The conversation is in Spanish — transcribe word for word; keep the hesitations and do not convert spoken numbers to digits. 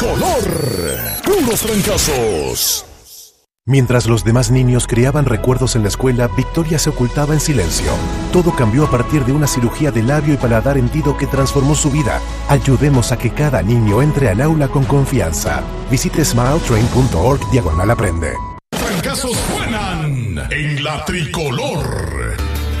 Tricolor. Puros trancazos. Mientras los demás niños creaban recuerdos en la escuela, Victoria se ocultaba en silencio. Todo cambió a partir de una cirugía de labio y paladar hendido que transformó su vida. Ayudemos a que cada niño entre al aula con confianza. Visite smiletrain punto org diagonal aprende. Trancazos suenan en la Tricolor.